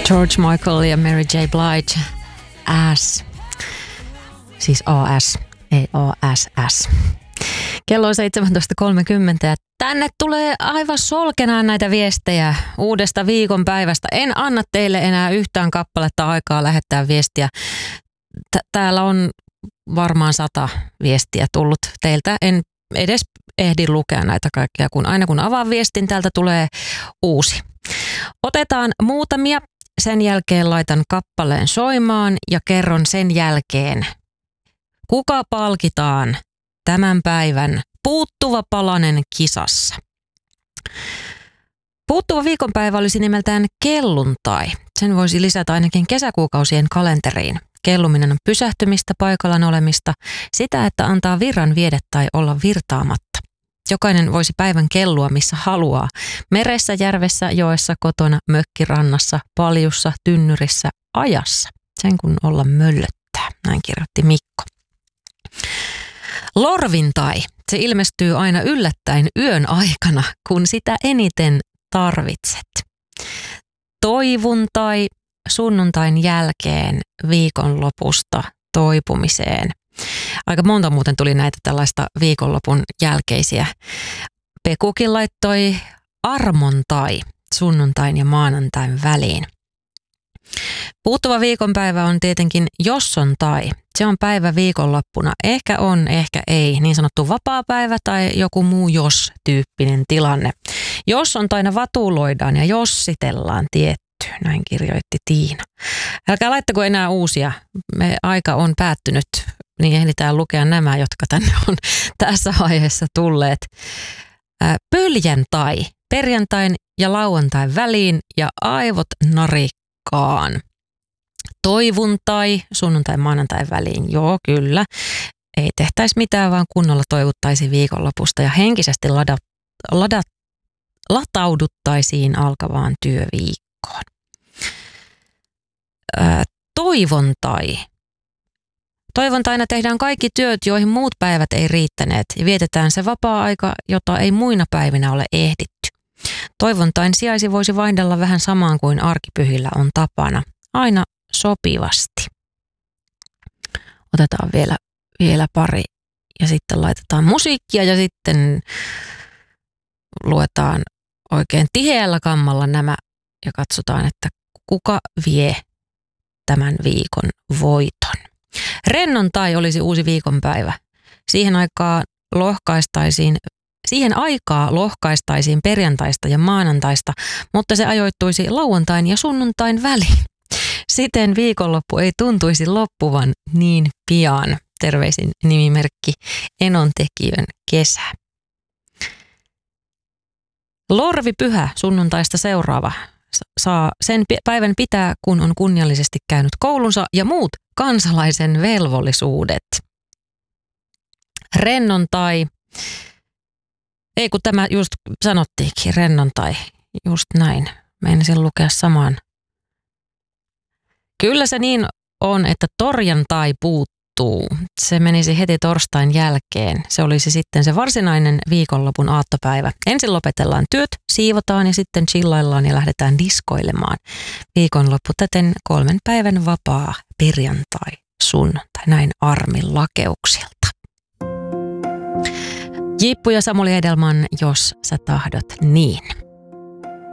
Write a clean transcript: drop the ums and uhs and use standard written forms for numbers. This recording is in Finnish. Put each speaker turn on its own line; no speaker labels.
George Michael ja Mary J. Blige, Ass. Siis AS, ei ASS. Kello on 17.30 ja tänne tulee aivan solkenaan näitä viestejä uudesta viikonpäivästä. En anna teille enää yhtään kappaletta aikaa lähettää viestiä. Täällä on varmaan 100 viestiä tullut teiltä. En edes ehdi lukea näitä kaikkia, kun aina kun avaan viestin, täältä tulee uusi. Otetaan muutamia, sen jälkeen laitan kappaleen soimaan ja kerron sen jälkeen, kuka palkitaan tämän päivän puuttuva palanen kisassa. Puuttuva viikonpäivä olisi nimeltään kelluntai. Sen voisi lisätä ainakin kesäkuukausien kalenteriin. Kelluminen on pysähtymistä, paikallaan olemista, sitä, että antaa virran viedä tai olla virtaamatta. Jokainen voisi päivän kellua missä haluaa. Meressä, järvessä, joessa, kotona, mökkirannassa, paljussa, tynnyrissä, ajassa. Sen kun olla möllöttää, näin kirjoitti Mikko. Lorvintai. Se ilmestyy aina yllättäen yön aikana, kun sitä eniten tarvitset. Toivuntai. Sunnuntain jälkeen viikonlopusta toipumiseen. Aika monta muuten tuli näitä tällaista viikonlopun jälkeisiä. Pekukin laittoi armontai sunnuntain ja maanantain väliin. Puuttuva viikonpäivä on tietenkin jossontai. Se on päivä viikonloppuna. Ehkä on, ehkä ei. Niin sanottu vapaapäivä tai joku muu jos-tyyppinen tilanne. Jossontaina vatuloidaan ja jossitellaan tietty. Näin kirjoitti Tiina. Älkää laittako enää uusia. Aika on päättynyt, niin ehditään lukea nämä, jotka tänne on tässä aiheessa tulleet. Pöljäntai, perjantain ja lauantain väliin ja aivot narikkaan. Toivuntai, sunnuntai maanantain väliin. Joo, kyllä. Ei tehtäisi mitään, vaan kunnolla toivuttaisiin viikonlopusta ja henkisesti latauduttaisiin alkavaan työviikkoon. Toivontai. Toivontaina tehdään kaikki työt, joihin muut päivät ei riittäneet ja vietetään se vapaa-aika, jota ei muina päivinä ole ehditty. Toivontain sijaisi voisi vaihdella vähän samaan kuin arkipyhillä on tapana. Aina sopivasti. Otetaan vielä pari ja sitten laitetaan musiikkia ja sitten luetaan oikein tiheällä kammalla nämä ja katsotaan, että kuka vie tämän viikon voiton. Rennontai olisi uusi viikonpäivä. Siihen aikaa lohkaistaisiin perjantaista ja maanantaista, mutta se ajoittuisi lauantain ja sunnuntain väliin. Siten viikonloppu ei tuntuisi loppuvan niin pian. Terveisin nimimerkki Enontekiön kesä. Lorvipyhä sunnuntaista seuraava. Saa sen päivän pitää, kun on kunniallisesti käynyt koulunsa ja muut kansalaisen velvollisuudet. Rennontai. Ei kun tämä just sanottiinkin, rennontai. Just näin. Meinasin lukea samaan. Kyllä se niin on, että torjantai puuttuu. Se menisi heti torstain jälkeen. Se olisi sitten se varsinainen viikonlopun aattopäivä. Ensin lopetellaan työt, siivotaan ja sitten chillaillaan ja lähdetään diskoilemaan. Viikonloppu täten 3 päivän vapaa perjantai, sunnuntai. Näin Armin lakeuksilta. Jippu ja Samuli Edelman, jos sä tahdot niin.